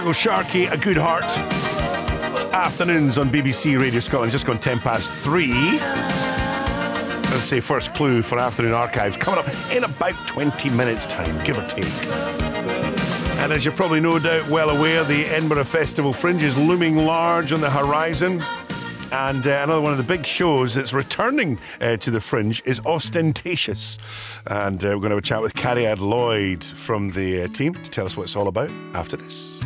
Sharky, A Good Heart. Afternoons on BBC Radio Scotland, just gone 3:10. As I say, first clue for Afternoon Archives coming up in about 20 minutes' time, give or take. And as you're probably no doubt well aware, the Edinburgh Festival Fringe is looming large on the horizon. And another one of the big shows that's returning to the Fringe is Ostentatious. And we're going to have a chat with Cariad Lloyd from the team to tell us what it's all about after this.